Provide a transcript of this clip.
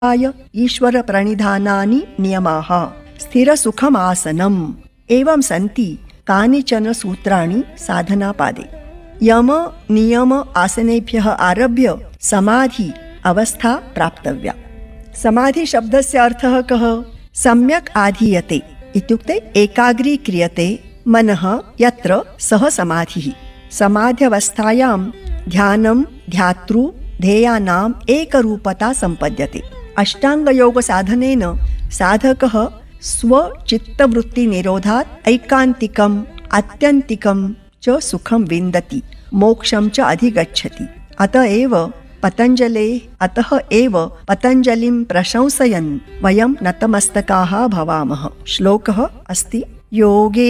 ईश्वर प्रणिधानानि नियमाः स्थिरसुखमासनम् एवं सन्ति कानिचन सूत्राणि साधनापादे। यम नियम आसनेभ्यः आरभ्य समाधि अवस्था प्राप्तव्या। समाधि शब्दस्य अर्थः कः? सम्यक् आधीयते इत्युक्ते एकाग्रीक्रियते मनः यत्र सः समाधिः। समाध्यवस्थायां ध्यानं ध्यातृ ध्येयानाम् एकरूपता सम्पद्यते। अष्टांगयोग साधनेन साधकः स्वचित्तवृत्तिनिरोधात् ऐकान्तिकम् आत्यन्तिकं च सुखं विन्दति, मोक्षं च अधिगच्छति। अतः एव पतञ्जलिं प्रशंसयन् वयं नतमस्तकाः भवामः। श्लोकः अस्ति योगे